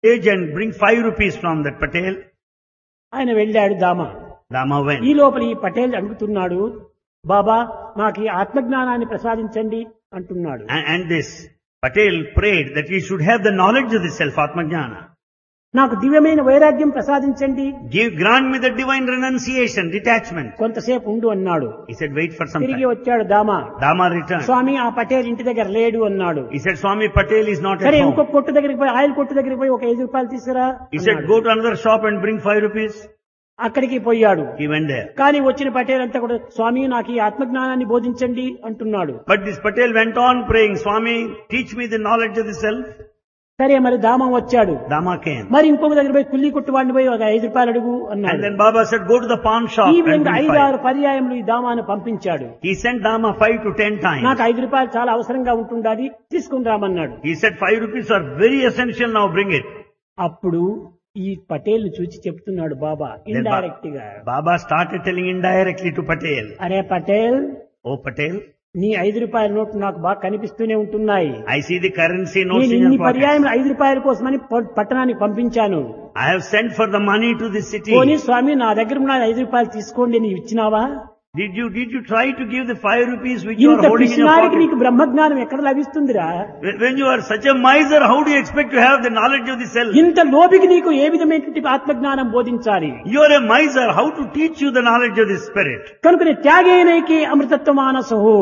stage and bring 5 rupees from that Patel. ఆయన వెళ్ళాడు దామ. Lama ఈ went. లోపల ఈ పటేల్ అడుగుతున్నాడు, బాబా నాకు ఈ ఆత్మజ్ఞానాన్ని ప్రసాదించండి అంటున్నాడు. And this Patel prayed that he should have the knowledge of the self, Atma Jnana. నాకు దివ్యమైన వైరాగ్యం ప్రసాదించండి, Grant me the divine renunciation, detachment. కొంతసేపు ఉండు అన్నాడు. He said, wait for some తిరిగి time. వచ్చాడు దామ. Dama returned. స్వామి ఆ పటేల్ ఇంటి దగ్గర లేడు అన్నాడు. He said, Swami Patel is not at సరే home. ఇంకొక కొట్టు దగ్గరికి పోయి, ఆయిల్ కొట్టు దగ్గరికి పోయి ఒక 5 రూపాయలు తీసుకురా He said, అన్నాడు. go to another shop and bring 5 rupees. అక్కడికి పోయాడు. He went there. కానీ వచ్చిన పటేల్ అంతా కూడా స్వామి నాకు ఈ ఆత్మజ్ఞానాన్ని బోధించండి అంటున్నాడు. But this Patel went on praying, Swami, teach me the knowledge of the self. సరే మరి దామం వచ్చాడు. Dama came. మరి ఇంకొక దగ్గర పోయి కుల్లి కొట్టు వాడిని పోయి ఒక 5 రూపాయలు అడుగు And అన్నాడు. then Baba said, go to the pawn shop ఈ and విధంగా bring 5-6 5. పర్యాయములు ఈ దామాను పంపించాడు. He sent Dama 5 to 10 times. నాకు 5 రూపాయలు చాలా అవసరంగా ఉంటుండాలి, తీసుకుని రామన్నాడు. He said, 5 rupees are very essential, now bring it. అప్పుడు ఈ పటేల్ చూసి చెప్తున్నాడు బాబా Then ఇండైరెక్ట్ గా, Baba started telling indirectly to Patel, అరే పటేల్, oh Patel, నీ 5 రూపాయల నోట్లు నాకు బాగా కనిపిస్తూనే ఉంటున్నాయి. I see the currency notes నేను in ఇన్ని your pocket. పర్యాయం 5 రూపాయల కోసమని పట్టణానికి పంపించాను. I have sent for the money to the city. పోనీ స్వామి నా దగ్గర ఉన్న 5 రూపాయలు తీసుకోండి, నీవు ఇచ్చినావా? Did you try to give the 5 rupees which you are ఇంత holding in your పిసినారికి pocket? నీకు బ్రహ్మజ్ఞానం ఎక్కడ లభిస్తుందిరా? When you are such a miser, how do you expect to have the knowledge of the self? ఇంత లోబికి నీకు ఏ విధమైనటువంటి ఆత్మజ్ఞానం బోధించాలి? You are a miser, how to teach you the knowledge of the spirit? కనుకనే త్యాగేనైకి అమృతత్వ మానసహు,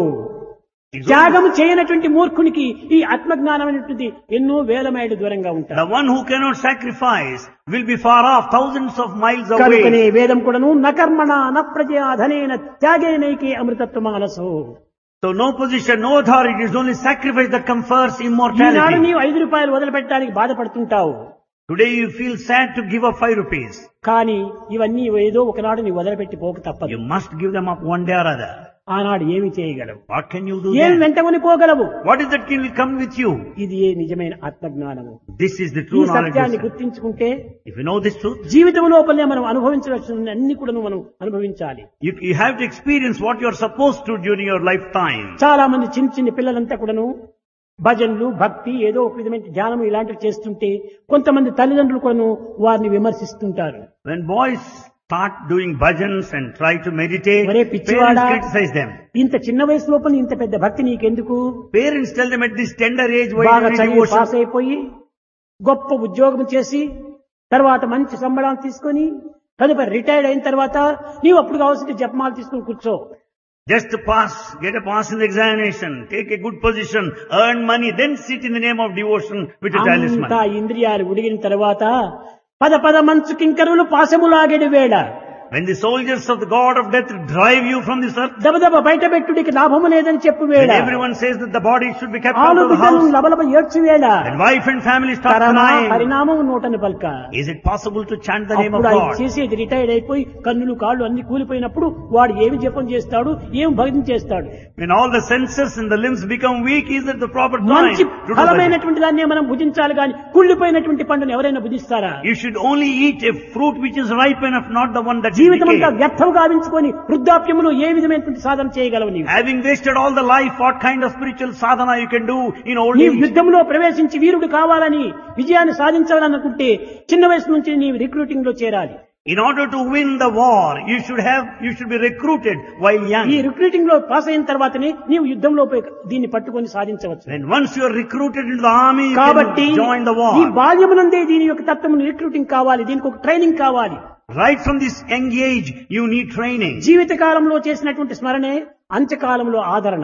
త్యాగం చేయనటువంటి మూర్ఖునికి ఈ ఆత్మజ్ఞానం అనేటువంటి ఎన్నో వేల మైళ్ళు దూరంగా ఉంటాడు. The one who cannot sacrifice will be far off, thousands of miles కనుకనే away. వేదం కూడాను నకర్మణ నప్రజయా ధనేన త్యాగేనైకి అమృతత్వ మానసో. So no position, no authority, it is only sacrifice that confers Eenadu immortality. నీవు 5 రూపాయలు వదిలిపెట్టడానికి బాధపడుతుంటావు, Today you feel sad to give up 5 rupees. కానీ ఇవన్నీ ఏదో ఒకనాడు నీవు వదిలిపెట్టి పోక తప్పదు. You must give them up one day or other. ఆనాడు ఏమి చేయగలవు? What can you do ఏమి then? వెంటకొని పోగలవు? What is that will come with you? ఇది ఏ నిజమైన ఆత్మజ్ఞానము. This is the ఈ true knowledge of సత్యాన్ని self. గుర్తించుకుంటే If you know this truth, జీవితం లోపలనే మనం అనుభవించవలసిన అన్ని కూడా మనం అనుభవించాలి. you have to experience what you are supposed to during your lifetime. చాలా మంది చిన్న చిన్న పిల్లలంతా కూడాను భజనలు, భక్తి, ఏదో ఒక విధమైన ధ్యానం ఇలాంటివి చేస్తుంటే కొంతమంది తల్లిదండ్రులు కూడాను వారిని విమర్శిస్తుంటారు. When boys start doing bhajans and try to meditate, ఒరే parents పిచ్చివాడా, criticize them. ఇంత చిన్న వయసు లోపల ఇంత పెద్ద భక్తి నీకెందుకు? Parents tell them at this tender age, why బాగా do you చదివి పాస్ devotion? అయిపోయి గొప్ప ఉద్యోగం చేసి తర్వాత మంచి సంబళాలు తీసుకొని తదుపరి రిటైర్డ్ అయిన తర్వాత నీవు అప్పుడు కావాల్సిన జపమాలు తీసుకుని కూర్చో. Just to pass, get a pass in the examination, take a good position, earn money, then sit in the name of devotion with a talisman. అంతా ఇంద్రియాలు ఉడిగిన తర్వాత పద పద మంచు కింకరులు పాశములాగెడి వేళ, When the soldiers of the god of death drive you from this earth, దబదబ బయట పెట్టుడికి లాభము లేదని చెప్పు వేళ, when everyone says that the body should be kept out ఆలు of the బిడ్డలు house, లబలబ ఏడ్చు వేళ, when wife and family start కరమా crying, పరిణామం నోటని పల్క. is it possible to chant the name of అప్పుడు ఆయన God? చేసేది రిటైర్డ్ అయిపోయి కన్నులు కాళ్ళు అన్ని కూలిపోయినప్పుడు వాడు ఏమి జపం చేస్తాడు, ఏమి భక్తి చేస్తాడు? When all the senses and the limbs become weak, is it the proper time మంచి to do bhajan? ఫలమైనటువంటి దాన్ని మనం భుజించాలి కానీ కుళ్ళిపోయినటువంటి పండును ఎవరైనా భుజిస్తారా? You should only eat a fruit which is ripe enough, not the one that is జీవితం అంతా decayed. వ్యర్థం గావించుకొని వృద్ధాప్యములో ఏ విధమైనటువంటి సాధన చేయగలవు నీవు? Having wasted all the life, what kind of spiritual sadhana you can do in old నీవు age? యుద్ధంలో ప్రవేశించి వీరుడు కావాలని విజయాన్ని సాధించాలనుకుంటే చిన్న వయసు నుంచి నీవు రిక్రూటింగ్ లో చేరాలి. In order to win the war, you should be recruited while ఈ young. రిక్రూటింగ్ లో పాస్ అయిన తర్వాతనే నీవు యుద్ధంలో పోయి దీన్ని పట్టుకొని సాధించవచ్చు. Then once you are recruited into the army, you కాబట్టి can join the ఈ war. బాల్యమునందే దీని యొక్క తత్వం రిక్రూటింగ్ కావాలి, దీనికి ఒక ట్రైనింగ్ కావాలి. Right from this young age, you need training. జీవిత కాలంలో చేసినటువంటి స్మరణే అంత్యకాలంలో ఆదరణ.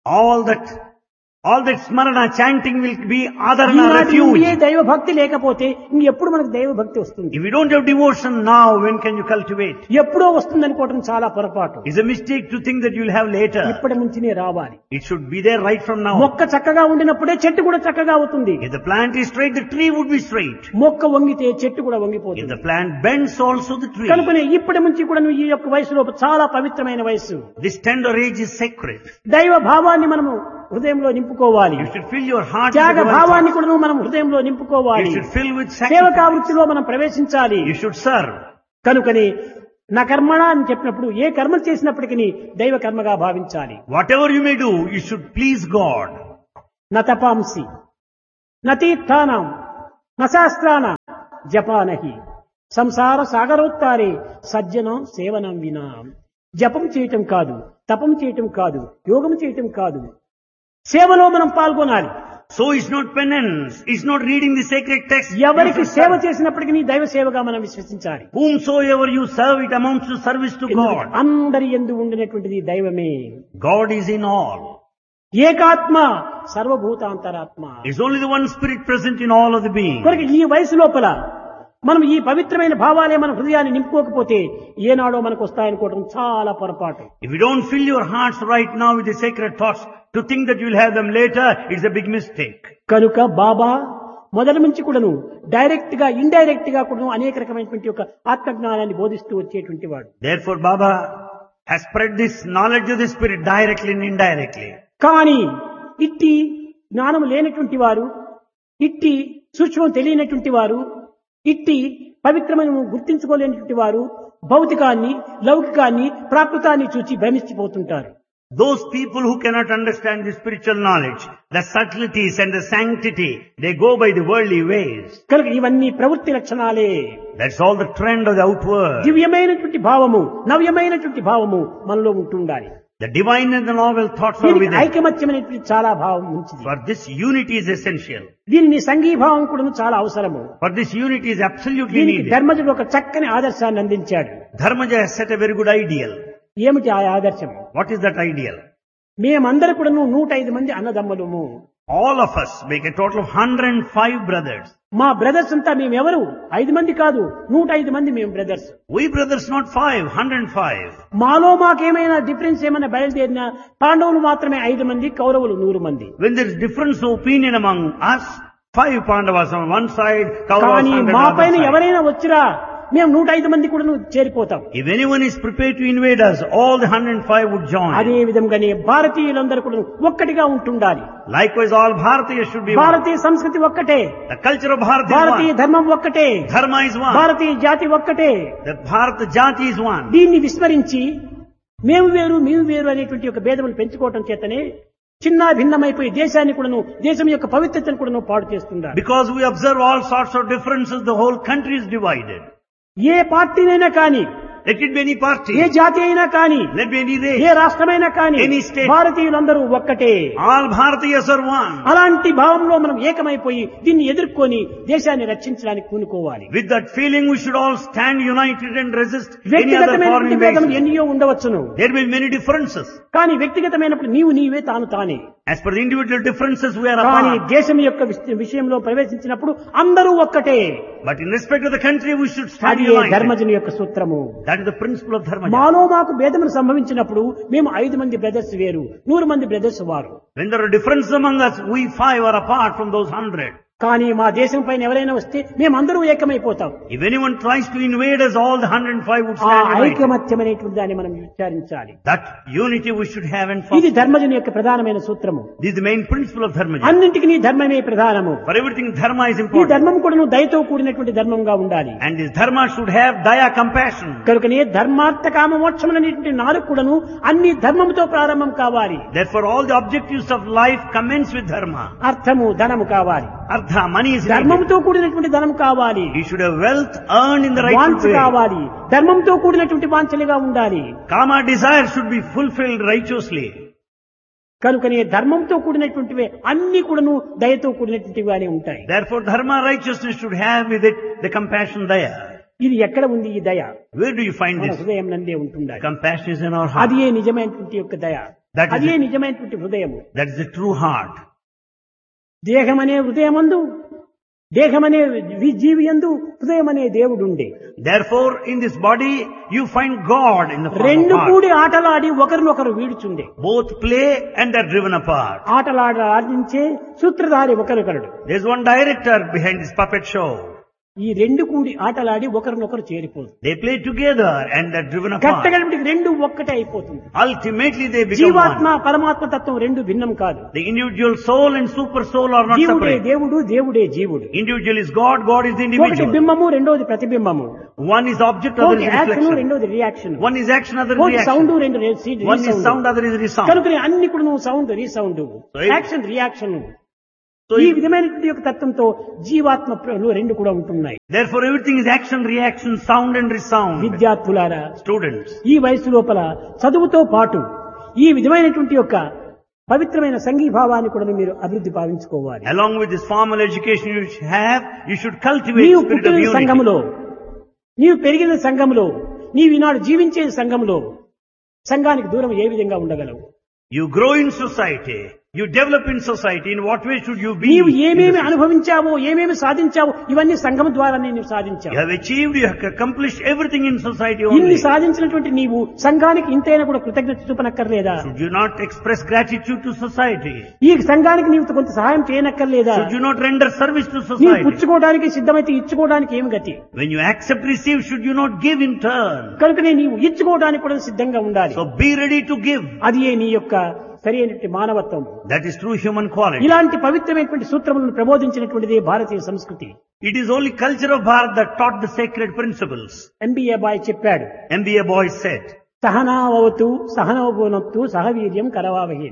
All that smarana chanting will be adharana, ఈనాటి నుండి ఏ refuge. దైవ భక్తి లేకపోతే ఇంకెప్పుడు మనకు దైవ భక్తి వస్తుంది? If you don't have devotion now, when can you cultivate? ఎప్పుడో వస్తుంది అనుకోవటం చాలా పొరపాటు. It's a mistake to think that you'll have later. ఇప్పటి నుంచినే రావాలి. It should be there right from now. మొక్క చక్కగా ఉండినప్పుడే చెట్టు కూడా చక్కగా అవుతుంది. If the plant is straight, the tree would be straight. మొక్క వంగితే చెట్టు కూడా If వంగిపోతుంది. the plant bends, also the tree. కనుకనే ఇప్పటి నుంచి కూడా నువ్వు ఈ యొక్క వయసులో చాలా పవిత్రమైన వయసు. This tender age is sacred. దైవ భావాన్ని మనము హృదయంలో నింపుకోవాలి. You should fill your heart with Tyaga divine భావాన్ని thoughts. కూడా మనం హృదయంలో నింపుకోవాలి. You should fill with సేవకా sacrifice. వృత్తిలో మనం ప్రవేశించాలి. You should serve. కనుకని నా కర్మణ అని చెప్పినప్పుడు ఏ కర్మ చేసినప్పటికీ దైవ కర్మగా భావించాలి. Whatever you may do, you should please God. న తపాంసి న తీర్థానం న శాస్త్రాన జపానహి సంసార సాగరోత్తారే సజ్జనం సేవనం వినా. జపం చేయటం కాదు, తపం చేయటం కాదు, యోగం చేయటం కాదు, సేవలో మనం పాల్గొనాలి. So it's not penance, it's not reading the sacred text. ఎవరికి సేవ చేసినప్పటికీ నీ దైవ సేవగా మనం విశ్వసించాలి. Whomsoever you serve, it amounts to service to God. అందరి యందు ఉండినటువంటిది దైవమే. God is in all. ఏకాత్మ సర్వభూతాంతరాత్మ. It's only the one spirit present in all of the beings. కనుక ఈ వయసు లోపల మనం ఈ పవిత్రమైన భావాలే మన హృదయాన్ని నింపుకోకపోతే ఏనాడో మనకు వస్తాయనుకోవడం చాలా పొరపాటు. If you don't fill your hearts right now with the sacred thoughts, to think that you'll have them later, it's a big mistake. కనుక బాబా మొదటి నుంచి కూడాను డైరెక్ట్ గా ఇండైరెక్ట్ గా కూడా అనేక రకమైనటువంటి ఒక ఆత్మజ్ఞానాన్ని బోధిస్తూ వచ్చేటువంటి వాడు. Therefore Baba has spread this knowledge of the spirit directly and indirectly. కానీ ఇట్టి జ్ఞానం లేనటువంటి వారు, ఇట్టి సూక్ష్మం తెలియనటువంటి వారు, ఇట్టి పవిత్రమైన గుర్తించుకోలేనటువంటి వారు భౌతికాన్ని, లౌకికాన్ని, ప్రాకృతాన్ని చూచి భ్రమించిపోతుంటారు. Those people who cannot understand the spiritual knowledge, the subtleties and the sanctity, they go by the worldly ways. కనుక ఇవన్నీ ప్రవృత్తి లక్షణాలే. That's all the trend of the outward. దివ్యమైనటువంటి భావము, నవ్యమైనటువంటి భావము మనలో ఉంటుండాలి. The divine and the novel thoughts are within. ఐకమత్యమైనటువంటి చాలా భావం మంచిది. For this unity is essential. దీనిని సంఘీభావం కూడా చాలా అవసరము. For this unity is absolutely దీనికి needed. ధర్మజుడు ఒక చక్కని ఆదర్శాన్ని అందించాడు. Dharmaja has set a very good ideal. ఏమిటి ఆ ఆదర్శం? What is that ideal? మేమందరూ కూడా 105 మంది అన్నదమ్ములము. All of us make a total of 105 brothers. మా బ్రదర్స్ అంతా మేమెవరు? 5 మంది కాదు, 105 మంది మేము బ్రదర్స్. We brothers not 5, 105. మాలో మాకేమైనా డిఫరెన్స్ ఏమైనా బయలుదేరినా పాండవులు మాత్రమే 5 మంది, కౌరవులు 100 మంది. When there is difference of opinion among us, 5 Pandavas on one side, Kauravas కానీ on the మా other పైన side. ఎవరైనా వచ్చిరా మేము 105 మంది కూడా చేరిపోతాం. If anyone is prepared to invade us, all the 105 would join. అదే విధంగానే భారతీయులందరూ కూడా ఒక్కటిగా ఉంటుండాలి. Likewise, all Bharatiyas should be one. భారతీయ సంస్కృతి ఒక్కటే, The culture of Bharat is Bharatiya one. ధర్మం ఒక్కటే, Dharma is one. భారతీయ జాతి ఒక్కటే. The Bharata Jati is one. దీన్ని విస్మరించి మేము వేరు మేము వేరు అనేటువంటి ఒక భేదములు పెంచుకోవటం చేతనే చిన్న భిన్నమైపోయి దేశాన్ని కూడాను, దేశం యొక్క పవిత్రతను కూడాను పాడు చేస్తున్నారు. Because we observe all sorts of differences, the whole country is divided. ఏ పార్టీనైనా కానీ, Let it be any party. ఏ జాతి అయినా కానీ, Let be any A race. రాష్ట్రమైనా కానీ Any state. భారతీయులందరూ ఒక్కటే. All Bharatiyas are one. అలాంటి భావంలో మనం ఏకమైపోయి దీన్ని ఎదుర్కొని దేశాన్ని రక్షించడానికి పూనుకోవాలి. With that feeling, we should all stand united and resist any other foreign వ్యక్తిగతమైనటువంటి భేదం invasion. ఎన్నో ఉండవచ్చును, There will be many differences. కానీ వ్యక్తిగతమైనప్పుడు నీవు నీవే తాను తానే. As per the individual differences, we are కానీ apart. దేశం యొక్క విషయంలో ప్రవేశించినప్పుడు అందరూ ఒక్కటే. But in respect of the country, we should stand అది united. ధర్మజుని యొక్క సూత్రము. That is the principle of Dharma. మాలో మాకు భేదములు సంభవించినప్పుడు మేము 5 మంది బ్రదర్స్ వేరు, 100 మంది బ్రదర్స్ వారు. When there are differences among us, we 5 are apart from those 100. కానీ మా దేశం పైన ఎవరైనా వస్తే మేమందరూ ఏకమైపోతాం. If anyone tries to invade us, all the 105 would ఆ stand united. ఐకమత్యం అనేటువంటి దాన్ని మనం విచారించాలి. That unity we should have and ఇది foster. ధర్మజుని యొక్క ప్రధానమైన సూత్రము. This is the main principle of Dharma. అన్నింటికి నీ ధర్మమే ప్రధానము. For everything, Dharma is ఈ important. ధర్మం కూడా నువ్వు దయతో కూడినటువంటి ధర్మంగా ఉండాలి. And this Dharma should have daya, compassion. కనుకనే ధర్మార్థ కామ మోక్షములు అనేటువంటి 4 కూడాను అన్ని ధర్మంతో ప్రారంభం కావాలి. Therefore, all the objectives of life commence with Dharma. అర్థము ధనము కావాలి, Artha, money is needed. ధర్మంతో కూడినటువంటి ధనం కావాలి, You should have wealth earned in the right వాంఛ way. కావాలి, ధర్మంతో కూడినటువంటి వాంఛలుగా ఉండాలి. Kama desire should be fulfilled righteously. కనుకనే ధర్మంతో కూడినటువంటివి అన్ని కూడాను దయతో కూడినటువంటివిగానే ఉంటాయి. Therefore, Dharma righteousness should have with it the compassion daya. ఇది ఎక్కడ ఉంది ఈ దయ? Where do you find మన this? హృదయం నందే ఉంటుండాలి. Compassion is in our heart. అదే నిజమైనటువంటి యొక్క దయ, That is అదే it. నిజమైనటువంటి హృదయము. That is the true heart. దేహమనే హృదయమందు, దేహమనే జీవియందు హృదయమనే దేవుడుండే. Therefore, in this body, you find God in the form రెండు of heart. కూడి ఆటలాడి ఒకరినొకరు వీడుచుండే. Both play and are driven apart. ఆటలాడించే సూత్రధారి ఒకరికొకడు. There's one director behind this puppet show. ఈ రెండు కూడి ఆటలాడి ఒకరినొకరు చేరిపోదు. They play together and are driven apart. కట్టగలిపి రెండు ఒక్కటే అయిపోతుంది. Ultimately, they become జీవాత్మ one. పరమాత్మ తత్వం రెండు భిన్నం కాదు. The individual soul and super soul are not జీవుడే separate. దేవుడు, దేవుడే జీవుడు. Individual is God, God is the ఒకటి individual. బింబము, రెండోది ప్రతిబింబము. One is object, other ఒకటి is యాక్షన్, reflection. రెండోది reaction. One is action, other is ఒకటి సౌండ్, reaction. రెండు One is sound, other is resound. కనుక అన్ని కూడా నువ్వు sound resound, So, action reaction. So ఈ విధమైనటువంటి యొక్క తత్వంతో జీవాత్మలో రెండు కూడా ఉంటున్నాయి. therefore everything is action, reaction, sound and resound. విద్యార్థులారా, Students, ఈ వయసు లోపల చదువుతో పాటు ఈ విధమైనటువంటి యొక్క పవిత్రమైన సంఘీభావాన్ని కూడా మీరు అభివృద్ధి భావించుకోవాలి. along with this formal education you have, you should cultivate నీవు spirit of పుట్టిన unity. సంఘములో, నీవు పెరిగిన సంఘములో, నీవు ఈనాడు జీవించే సంఘములో సంఘానికి దూరం ఏ విధంగా ఉండగలవు? You grow in society, you develop in society. In what way should you be? నీవు in the ఏమేమి society? అనుభవించావో, ఏమేమి సాధించావో ఇవన్నీ సంఘం ద్వారానే నీవు సాధించావు. You have achieved, you have accomplished everything in society ఇన్ని only. సాధించినటువంటి నీవు సంఘానికి ఇంతైనా కూడా కృతజ్ఞత చూపనక్కర్లేదా? Should you not express gratitude to society? ఈ సంఘానికి నీవు కొంత సహాయం చేయనక్కర్లేదా? Should you not render service to నీవు society? పుచ్చుకోవడానికి సిద్ధమైతే ఇచ్చుకోవడానికి ఏమి గతి? When you accept, receive, should you not give in turn? కనుకనే నీవు ఇచ్చుకోవడానికి కూడా సిద్ధంగా ఉండాలి. So be ready to give. అది నీ యొక్క సరైనటువంటి మానవత్వం. That is true human quality. ఇలాంటి పవిత్రమైనటువంటి సూత్రములను ప్రబోధించినటువంటిది భారతీయ సంస్కృతి. It is only culture of Bharat that taught the sacred principles. MBA bye చెప్పాడు, MBA boy said, సహనావతు సహనోభునత్తు సహవీర్యం కరవావహే.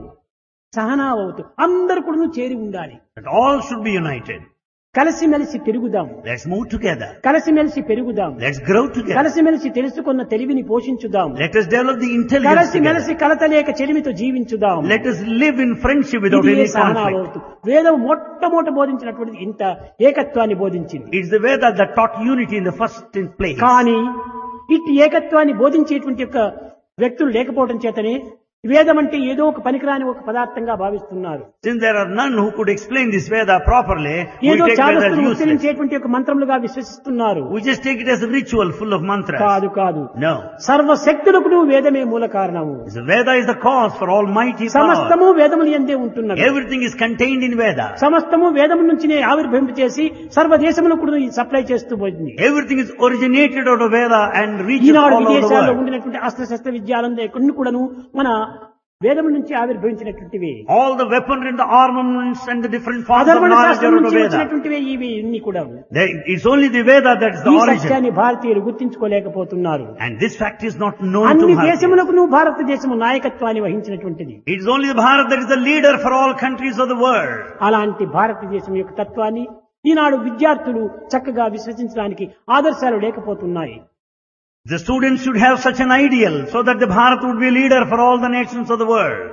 సహనావతు అందరు కూడా చేరి ఉండాలి. that all should be united. కలిసిమెలిసి పెరుగుదాం, Let's move together. కలిసిమెలిసి పెరుగుదాం, Let's grow together. కలిసిమెలిసి తెలుసుకున్న తెలివిని పోషించుదాం, Let us develop the intelligence కలిసిమెలిసి together. కలతలేక చెలిమితో జీవించుదాం. Let us live in friendship without ఇది any conflict. సహనావతు. వేదం మొట్టమొదట బోధించినటువంటి ఇంత ఏకత్వాన్ని బోధించింది. It's the Veda that taught unity in the first place. కానీ ఇట్టి ఏకత్వాన్ని బోధించేటువంటి యొక్క వ్యక్తులు లేకపోవడం చేతనే వేదం అంటే ఏదో ఒక పనికిరాని ఒక పదార్థంగా భావిస్తున్నారు. Since there are none who could explain this Veda properly, we ఏదో take Veda as చాదస్తులు useless. ఉచ్చరించేటువంటి ఒక మంత్రములుగా విశ్వసిస్తున్నారు. We just take it as a ritual full of mantras. కాదు కాదు, No. సర్వశక్తులకు వేదమే మూల కారణము. The Veda is the cause for almighty power. సమస్తము వేదములు యందే ఉంటున్నది. Everything is contained in Veda. సమస్తము వేదము నుంచినే ఆవిర్భవింప చేసి సర్వదేశములకు కూడా సప్లై చేస్తూ పోయింది. Everything is originated out of Veda and reaches Eenadu all over the విదేశాల్లో world. ఉండినటువంటి అస్త్రశస్త్ర విద్యాలందే కొన్ని కూడాను మన వేదము నుంచి ఆవిర్భవించినటువంటివి. All the weaponry and the armaments and the different forms of అధర్వణ knowledge శాస్త్రం are out of నుంచి Veda. వచ్చినటువంటివి ఇవి ఇన్ని కూడా. It's only the Veda that is the ఈ origin. సత్యాన్ని భారతీయులు గుర్తించుకోలేకపోతున్నారు. And this fact is not known to అన్ని Bharat. దేశములకు భారతదేశము నాయకత్వాన్ని వహించినటువంటిది. It is only the Bharat that is the leader for all countries of the world. అలాంటి భారతదేశం యొక్క తత్వాన్ని ఈనాడు విద్యార్థులు చక్కగా విశ్వసించడానికి ఆదర్శాలు లేకపోతున్నాయి. The students should have such an ideal so that the Bharat would be a leader for all the nations of the world.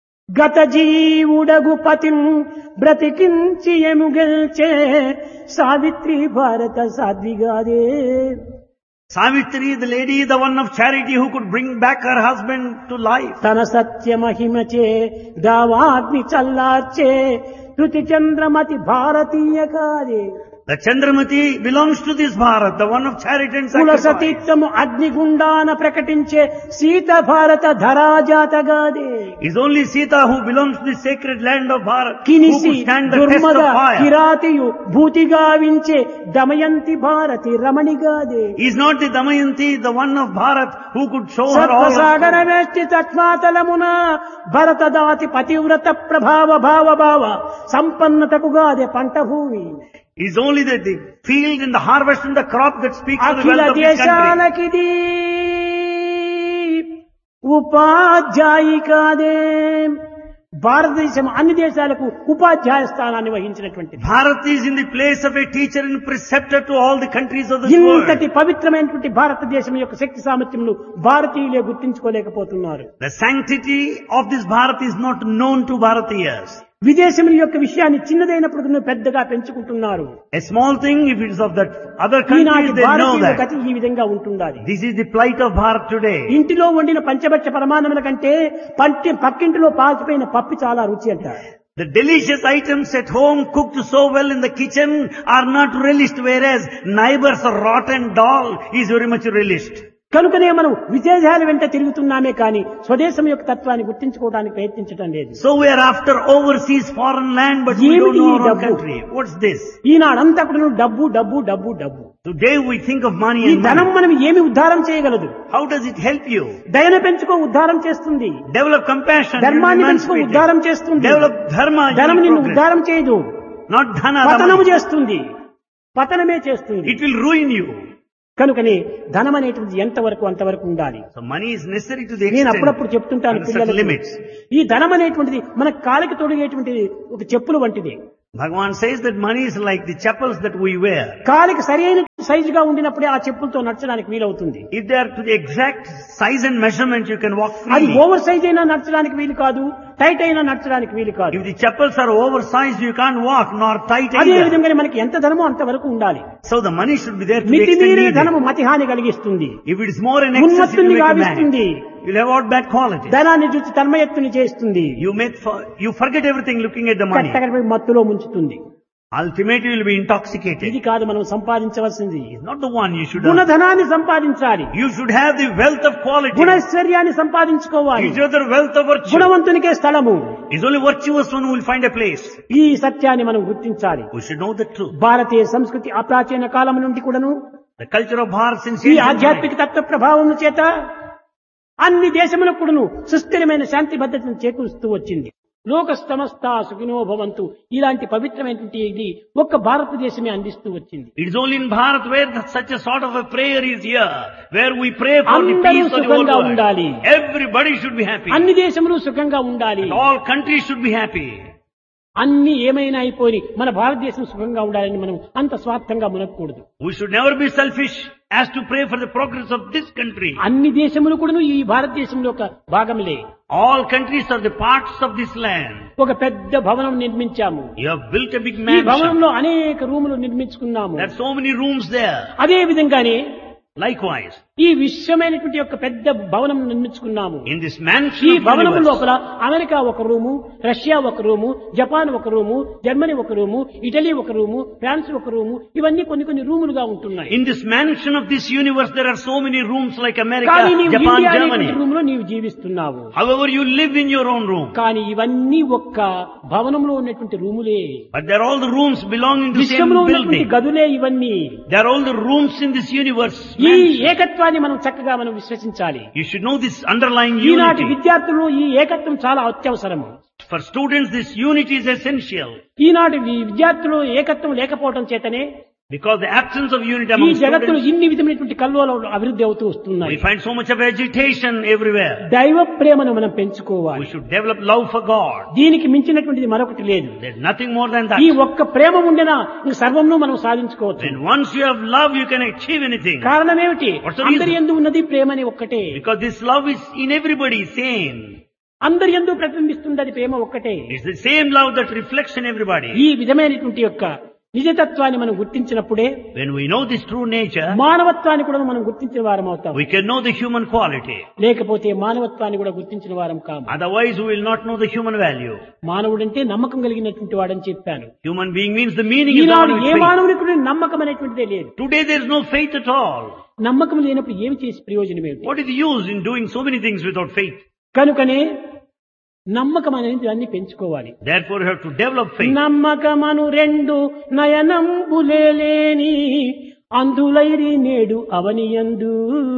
గత జీవుడగు పతిం బ్రతికించి ఎముగల్చే సావిత్రి భారత సాధ్విగాదే. Savitri, the lady, the one of charity who could bring back her husband to life. తన సత్య మహిమచే దావాగ్ని చల్లార్చే తృతి చంద్రమతి భారతీయ కాదే. The Chandramati belongs to this Bharat, the one of charity and కుల sacrifice. సతీత్వము అగ్నిగుండాన ప్రకటించే సీత భారత ధరాజాతగాదే. It's only Sita who belongs to the sacred land of Bharat, who కినిసి could stand the test దుర్మద of fire. కిరాతియు భూతిగావించే Damayanti Bharati రమణిగాదే. Is not the Damayanti, the one of Bharat, who could show her all సత్వసాగర her వేష్టి తత్మాతలమున భరతదాతి పతివ్రత ప్రభావ భావ భావ సంపన్నతకుగాదే పంట భూమి. It's only the field and the harvest and the crop that speaks of the Akhila wealth of this country. దేశాలకిది ఉపాధ్యాయి కాదే. భారతదేశం అన్ని దేశాలకు ఉపాధ్యాయ స్థానాన్ని వహించినటువంటిది. Bharat is in the place of a teacher and preceptor to all the countries of this world. ఇంతటి పవిత్రమైనటువంటి భారతదేశం యొక్క శక్తి సామర్థ్యములు భారతీయులే గుర్తించుకోలేకపోతున్నారు. The sanctity of this Bharat is not known to Bharatiyas. విదేశముల యొక్క విషయాన్ని చిన్నదైనప్పుడు పెద్దగా పెంచుకుంటున్నారు. A small thing, if it is of that other countries, ఈనాటి they know భారతీయుల that. గతి ఈ విధంగా ఉంటుండాలి. This is the plight of Bharat today. ఇంటిలో వండిన పంచభక్ష పరమాన్నముల కంటే పక్కింటిలో పాల్చిపోయిన పప్పు చాలా రుచి అంటారు. The delicious items at home cooked so well in the kitchen are not relished, whereas neighbor's rotten dal is very much relished. కనుకనే మనం విదేశాల వెంట తిరుగుతున్నామే కానీ స్వదేశం యొక్క తత్వాన్ని గుర్తించుకోవడానికి ప్రయత్నించడం లేదు. So we are after overseas foreign land, but we don't know our own country. What's this? ఈనాడంతా కూడా డబ్బు డబ్బు డబ్బు డబ్బు. Today we think of money ఈ and ధనం money. మనం ఏమి ఉద్ధారం చేయగలదు? How does it help you? దయన పెంచుకో ఉద్ధారం చేస్తుంది. Develop compassion. ధర్మాన్ని you పెంచుకో emancipate ఉద్ధారం it. చేస్తుంది. Develop dharma. you ధనం will నిన్ను progress. ఉద్ధారం చేయదు, Not dhana. పతనము Dhamma. చేస్తుంది, పతనమే చేస్తుంది. It will ruin you. కనుకనే ధనం అనేటువంటిది ఎంతవరకు అంతవరకు ఉండాలి. So money is necessary to the నేను extent. అప్పుడప్పుడు చెప్తుంటాను under certain పిల్లలకు, limits. ఈ ధనం అనేటువంటిది మన కాలికి తొడిగేటువంటిది ఒక చెప్పులు వంటిది. Bhagavan says that money is like the chappals that we wear. కాలికి సరైన సైజుగా ఉండినప్పుడే ఆ చెప్పులతో నడచడానికి వీలవుతుంది. If they are to the exact size and measurement, you can walk అది freely. ఓవర్ సైజ్ అయినా నడచడానికి వీలు కాదు, టైట్ అయినా నడచడానికి వీలు కాదు. If the chappals are oversized, you can't walk, nor tight అదే either. విధంగా మనకి ఎంత ధనమో అంతవరకు ఉండాలి. So the money should be there to the మితిమీరిన extent needed. ధనము మతిహాని కలిగిస్తుంది, If it is more in excess, it will ఉన్మత్తుని make you mad. గావిస్తుంది, You'll have all bad qualities. ధనాన్ని చూసి తన్మయత్తుని చేస్తుంది, You forget everything looking at the money. కట్టకడపై మత్తులో ముంచుతుంది. Ultimately, you will be intoxicated. ఇది కాదు మనం సంపాదించవలసింది. It's not the one you should have. గుణధనాన్ని సంపాదించాలి, You should have the wealth of quality. గుణైశ్వర్యాన్ని సంపాదించుకోవాలి. It's your wealth of virtue. గుణవంతునికే స్థలము. It's only virtuous one who will find a place. ఈ సత్యాన్ని మనం గుర్తించాలి. We should know the truth. భారతీయ సంస్కృతి అప్రాచీన కాలం నుండి కూడాను The culture of Bharat since ఈ ancient ఆధ్యాత్మిక times. తత్వ ప్రభావం చేత అన్ని దేశములకు కూడాను సుస్థిరమైన శాంతి భద్రతను చేకూరుస్తూ వచ్చింది. లోక సమస్త సుఖినో భవంతు ఇలాంటి పవిత్రమైనటువంటి ఇది ఒక్క భారతదేశమే అందిస్తూ వచ్చింది. It is only in Bharat where such a sort of a prayer is here, where we pray for the అందరూ peace of the whole సుఖంగా world. ఉండాలి, Everybody should be happy. అన్ని దేశములు సుఖంగా ఉండాలి, And all countries should be happy. అన్ని ఏమైనా అయిపోయి మన భారతదేశం సుఖంగా ఉండాలని మనం అంత స్వార్థంగా మునగకూడదు. We should never be selfish as to pray for the progress of this country. అన్ని దేశములు కూడాను ఈ భారతదేశంలో ఒక భాగంలే. All countries are the parts of this land. ఒక పెద్ద భవనం నిర్మించాము, You have built a big ఈ mansion. భవనంలో అనేక రూములు నిర్మించుకున్నాము. There are so many rooms there. అదే విధంగానే Likewise, ఈ విశ్వమైనటువంటి యొక్క పెద్ద భవనం నిర్మించుకున్నాము. in this mansion ఈ of భవనం universe, లోపల అమెరికా ఒక రూము, రష్యా ఒక రూము, జపాన్ ఒక రూము, జర్మనీ ఒక రూము, ఇటలీ ఒక రూము, ఫ్రాన్స్ ఒక రూము, ఇవన్నీ కొన్ని రూములుగా ఉంటున్నాయి. in this mansion of this universe, there are so many rooms like America, కానీ నీవు Japan, ఇండియా Germany. అనేటువంటి రూమ్ లో నీవు జీవిస్తున్నావు. However, you live in your own room. కానీ ఇవన్నీ ఒక్క భవనంలో ఉన్నటువంటి రూములే, But they're all the rooms belonging to the same విశ్వంలో ఉన్నటువంటి building. గదులే ఇవన్నీ. They're all the rooms in this universe. ఈ mansion. ఏకత్వాన్ని మనం చక్కగా మనం విశ్వసించాలి. You should know this underlying ఈనాటి unity. విద్యార్థులు ఈ ఏకత్వం చాలా అత్యవసరము. For students, this unity is essential. ఈనాటి విద్యార్థులు ఏకత్వం లేకపోవడం చేతనే Because the absence of unity ఈ among జగత్తులో students, ఇన్ని విధమైనటువంటి కల్లోలాలు అభివృద్ధి అవుతూ వస్తున్నాయి. we find so much of agitation everywhere. దైవ ప్రేమను మనం We పెంచుకోవాలి. should develop love for God. దీనికి మించినటువంటిది మరొకటి లేదు. There's nothing more than that. ఈ ఒక్క ప్రేమ ఉండేనా ఇంక సర్వంను మనం సాధించుకోవచ్చు. When once you have love, you can achieve anything. కారణం ఏమిటి? What's the reason? అందరి యందు ఉన్నది ప్రేమని ఒక్కటే. Because this love is in everybody, same. అందరి యందు ప్రతిబింబిస్తుంది అది ప్రేమ ఒక్కటే. It's the same love that reflects in everybody. ఈ విధమైనటువంటి యొక్క నిజతత్వాన్ని మనం గుర్తించినప్పుడే When we know this true nature, మానవత్వాన్ని కూడా మనం గుర్తించిన వారం అవుతాం. we can know the human quality. లేకపోతే మానవత్వాన్ని కూడా గుర్తించిన వారం కాము. Otherwise, we will not know the human value. మానవుడంటే నమ్మకం కలిగినటువంటి వాడని చెప్పాను. Human being means the meaning is the Eenadu one A with faith. మానవునికి కూడా నమ్మకం అనేటువంటిదే లేదు. Today there is no faith at all. నమ్మకం లేనప్పుడు ఏమి చేసి ప్రయోజనం ఏమిటి? What is the use in doing so many things without faith? కనుకనే నమ్మకం అనేది దాన్ని పెంచుకోవాలి. Therefore, you have to develop faith. నమ్మకమను రెండు నయనంబులేని అందులైరి నేడు అవనియందు.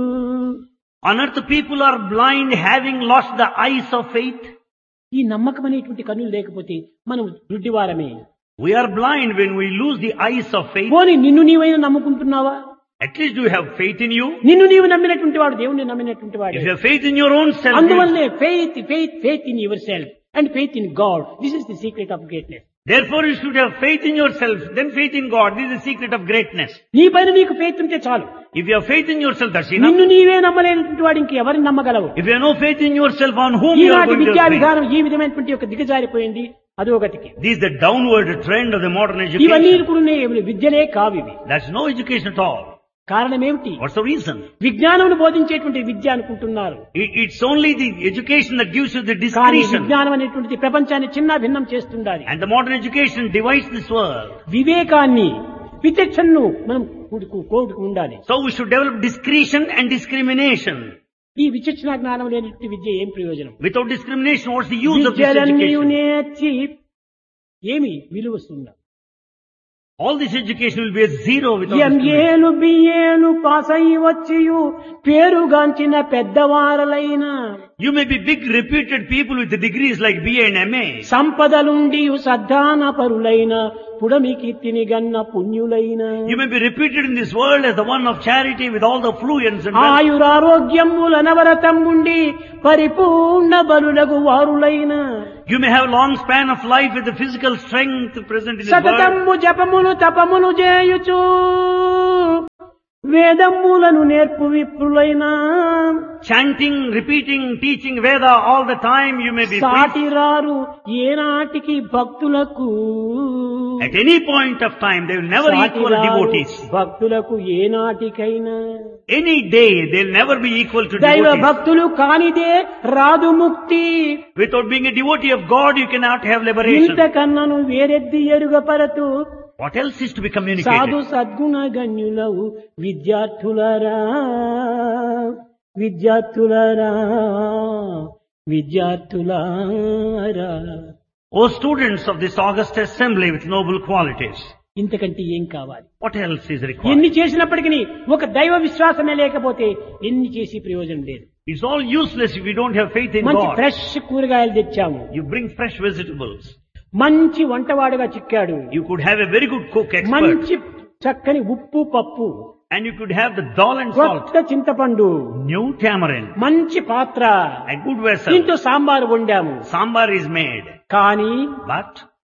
On earth, the people are blind, having lost the eyes of faith. ఈ నమ్మకం అనేటువంటి కన్నులు లేకపోతే మనం గుడ్డివారమే. We are blind when we lose the eyes of faith. పోనీ నిన్ను నీవైనా నమ్ముకుంటున్నావా? At least do you have faith in you? నిన్ను నీవు నమ్మినటువంటి వాడు దేవుణ్ణి నమ్మినటువంటి వాడు. If you have faith in your own self, అందువల్లే faith in yourself and faith in God. This is the secret of greatness. therefore you should have faith in yourself, then faith in God. This is the secret of greatness. నీ పైన నీకు faith ఉంటే చాలు. If you have faith in yourself, that's enough. నిన్ను నీవే నమ్మలేనటువంటి వాడు ఇంక ఎవరిని నమ్మగలవు? If you have no faith in yourself, on whom you are ఈనాటి going to విద్యా have faith? విధానం ఈ విధమైనటువంటి యొక్క దిగజారిపోయింది. అది ఒకటికి. This is the downward trend of the modern ఇవన్నీ education. కూడా విద్యలే కావివి. That's no education at all. కారణం ఏమిటి? What's the reason? విజ్ఞానం బోధించేటువంటి విద్య అనుకుంటున్నారు. It's only the education that gives you the కానీ discretion. విజ్ఞానం అనేటువంటిది ప్రపంచాన్ని చిన్న భిన్నం చేస్తుండాలి. And the modern education divides this world. వివేకాన్ని విచక్షణను మనం కోడుకు ఉండాలి. So we should develop discretion and discrimination. ఈ విచక్షణ జ్ఞానం లేనటువంటి విద్య ఏం ప్రయోజనం? Without discrimination, what's the use of this విద్యలన్నీ education? నేర్చి ఏమి విలువ వస్తుందా? All this education will be a zero without discrimination. ఎంఏలు బిఏలు pass అయి వచ్చియు పేరుగాంచిన పెద్దవారలైన You may be big reputed people with degrees like BA and MA. సంపదలుండి సద్దాన పరులైన పుడమి కీర్తిని గన్న పుణ్యులైన You may be reputed in this world as the one of charity with all the affluence and wealth. ఆయురారోగ్యముల నవరతం ఉండి పరిపూర్ణ బలులగు వారులైన You may have long span of life with the physical strength present in this world. సతతమ్ము జపమును తపమును చేయుచు వేదములను నేర్పు విప్రులైన Chanting, repeating, teaching Veda all the time, you may be free. సాటిరారు ఏనాటికి భక్తులకు At any point of time, they will never equal devotees. భక్తులకు ఏనాటికైనా Any day, they will never be equal to దైవ devotees. భక్తులు కానిదే రాదు ముక్తి. Without being a devotee of God, you cannot have liberation. ఇంతకన్నను వేరెద్ది ఎరుగపరతు What else is to be సాధు communicated? సద్గుణ గణ్యులవు విద్యార్థులరా విద్యార్థులరా విద్యార్థులారా. O students of this august assembly with noble qualities, ఇంతకంటే ఏం కావాలి? what else is required? ఎన్ని చేసినప్పటికీ ఒక దైవ విశ్వాసమే లేకపోతే ఎన్ని చేసి ప్రయోజనం లేదు. It's all useless if you don't have faith in మంచి God. ఫ్రెష్ కూరగాయలు తెచ్చాము, You bring fresh vegetables. మంచి వంటవాడుగా చిక్కాడు, You could have a very good cook expert. మంచి చక్కని ఉప్పు పప్పు, And you could have the dal and salt. కొత్త చింతపండు, New tamarind. మంచి పాత్ర, A good vessel. దీంతో సాంబారు వండాము. Sambar is made. కానీ But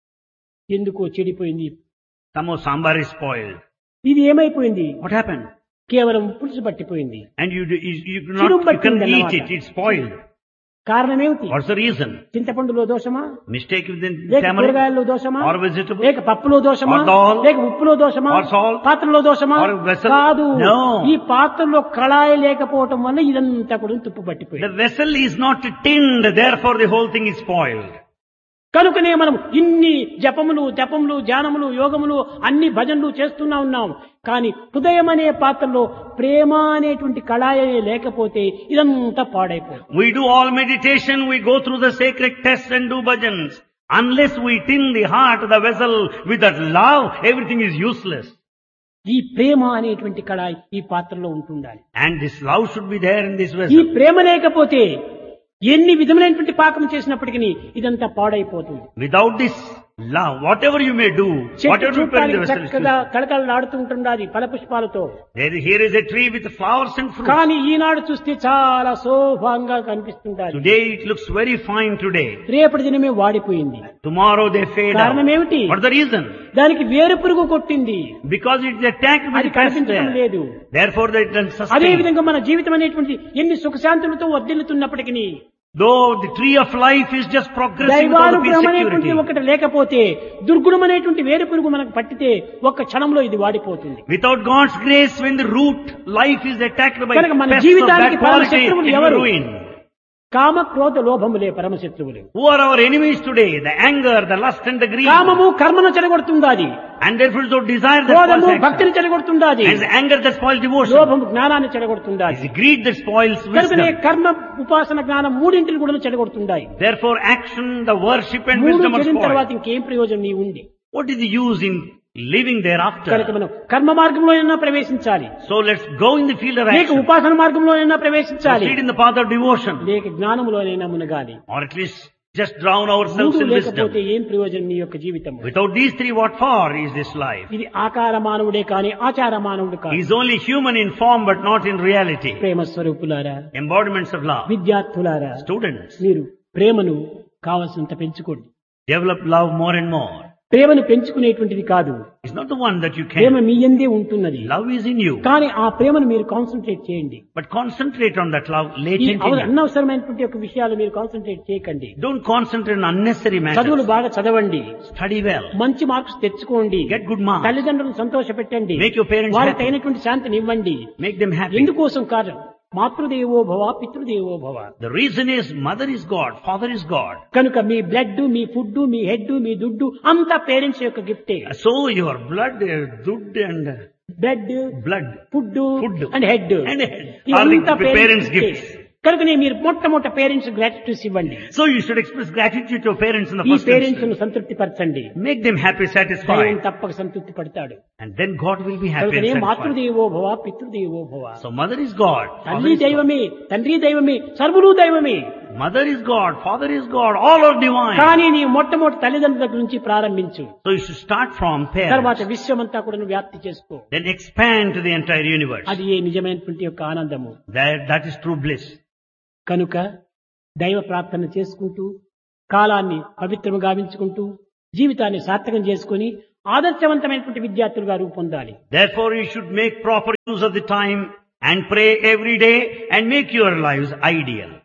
ఎందుకో చెడిపోయింది. somehow sambar is spoiled. ఇది ఏమైపోయింది? What happened? కేవలం పులుసు పట్టిపోయింది. And you చిరుం can పట్టింది eat అన్నమాట. it. It's spoiled. కారణం ఏమిటి? What's the reason? చింతపండులో దోషమా, Mistake within లేక tamarind కూరగాయల్లో దోషమా, or vegetable లేక పప్పులో దోషమా, or dal లేక ఉప్పులో దోషమా, or salt పాత్రలో దోషమా? or vessel? కాదు, No. ఈ పాత్రలో కళాయి లేకపోవటం వల్ల ఇదంతా కూడా తుప్పు The పట్టిపోయింది. vessel is not tinned, therefore the whole thing is spoiled. కనుకనే మనం ఇన్ని జపములు ధ్యానములు యోగములు అన్ని భజనలు చేస్తున్నా ఉన్నాం. కానీ హృదయం అనే పాత్రలో ప్రేమ అనేటువంటి కళాయే లేకపోతే ఇదంతా పాడైపోతుంది. We do all meditation, we go through the sacred tests and do bhajans. Unless we tin the heart, the vessel with that love, everything is useless. ఈ ప్రేమ అనేటువంటి కళాయి ఈ పాత్రలో ఉంటుండాలి. And this love should be there in this ఈ vessel. ప్రేమ లేకపోతే ఎన్ని విధములైనటువంటి పాకం చేసినప్పటికీ ఇదంతా పాడైపోతుంది. Without this love, whatever you may do, చెట్టు whatever you prepare in the చూడటానికి vessel is చక్కగా useless. కళకళలాడుతూ ఉంటుండాలి ఫల పుష్పాలతో. Here is a tree with flowers and fruit. కానీ ఈనాడు చూస్తే చాలా శోభంగా కనిపిస్తుంటారు. Today it looks very fine today. రేపటి దినమే వాడిపోయింది. Tomorrow they fade కారణం out. ఏమిటి? What's the reason? దానికి వేరు పురుగు కొట్టింది, Because it's attacked by అది the pest కనిపించడం there. లేదు. Therefore they don't అదే sustain. విధంగా మన జీవితం అనేటువంటి ఎన్ని సుఖశాంతులతో వర్ధిల్లుతున్నప్పటికీ Though the tree of life is just progressing with all the దైవానుగ్రహం peace అనేటువంటి security. ఒకటి లేకపోతే దుర్గుణం అనేటువంటి వేరు పురుగు మనకు పట్టితే ఒక్క క్షణంలో ఇది వాడిపోతుంది. Without God's grace, when the root life is attacked by కనుక మన pests of జీవితానికి bad quality, పరమశత్రువులు it will ఎవరు? ruin. కామ క్రోధ లోభములే పరమశత్రువులు. Who are our enemies today? The anger, the lust and the greed. కామము కర్మను చెడగొడుతుండాది, And therefore so desire that క్రోధము spoils action. భక్తిని చెడగొడుతుండాది, And the anger that spoils devotion. లోభము జ్ఞానాన్ని చెడగొడుతుండాది. It's the greed that spoils కనుకనే wisdom. కర్మ ఉపాసన జ్ఞానం మూడింటిని కూడా చెడగొడుతుండాయి. Therefore action, the worship and మూడు wisdom are చెడిన తర్వాత spoiled. ఇంకేం ప్రయోజనం నీ ఉంది? What is the use in living కనుక thereafter? మనం కర్మ మార్గంలోనైనా ప్రవేశించాలి, So let's go in the field of లేక action. ఉపాసన మార్గంలోనైనా ప్రవేశించాలి, Proceed in the path of devotion. లేక జ్ఞానములోనైనా మునగాలి. Or at least just drown ourselves మూడు in లేకపోతే wisdom. ఏం ప్రయోజనం నీ యొక్క జీవితం? Without these three, what for is this life? ఇది ఆకార మానవుడే కాని ఆచార మానవుడు He కాదు. is only human in form but not in reality. ప్రేమ స్వరూపులారా, Embodiments of love. విద్యార్థులారా, Students, మీరు ప్రేమను కావలసినంత పెంచుకోండి. develop love more and more. ప్రేమను పెంచుకునేటువంటిది కాదు, It's not the one that you Prema can. మీ యందే ఉంటున్నది. Love is in you. కానీ ఆ ప్రేమను మీరు కాన్సన్ట్రేట్ చేయండి. But concentrate on that love ఈ latent in you. అనవసరమైనటువంటి ఒక విషయాలు మీరు కాన్సన్ట్రేట్ చేయకండి. Don't concentrate on unnecessary చదువులు matters. బాగా చదవండి, Study well. మంచి మార్క్స్ తెచ్చుకోండి, Get good marks. తల్లిదండ్రులను సంతోష పెట్టండి, Make your parents వారికి happy. తగినటువంటి శాంతిని ఇవ్వండి. Make them happy. ఎందుకోసం కాదు, మాతృదేవో భవ పితృదేవో భవ. The reason is mother is God, father is God. కనుక మీ బ్లడ్, మీ ఫుడ్, మీ హెడ్, మీ దుడ్డు అంతా పేరెంట్స్ యొక్క గిఫ్టే. So your blood, dud and blood, blood food Food and head and head are ఇవంతా the parents' పేరెంట్స్ gifts. కనుకనే మీరు మొట్టమొదట parents gratitudes ఇవ్వండి. So you should express gratitude to your parents in the ఈ first parents instance. ను సంతృప్తి పరచండి, Make them happy, దైవం satisfied. తప్పక సంతృప్తి పడతాడు. And then God will be happy కనుకనే and satisfied. మాతృదేవో భవ పితృదేవో భవ. So mother is God, father తల్లి is God. దైవమే, తండ్రి దైవమే, సర్వులు దైవమే. Mother is God, father is God, all are divine. కానీ నీ మొట్టమొదటి తల్లిదండ్రుల దగ్గర నుంచి ప్రారంభించు, So you should start from తర్వాత parents. విశ్వమంతా కూడా నువ్వు వ్యాప్తి చేసుకో. Then expand to the entire universe. అది ఏ నిజమైనటువంటి యొక్క ఆనందము. That is true bliss. కనుక దైవ ప్రార్థన చేసుకుంటూ కాలాన్ని పవిత్రము గావించుకుంటూ జీవితాన్ని సార్థకం చేసుకుని ఆదర్శవంతమైనటువంటి విద్యార్థులుగా రూపొందాలి. Therefore, you should make proper use of the time and pray every day and make your lives ideal.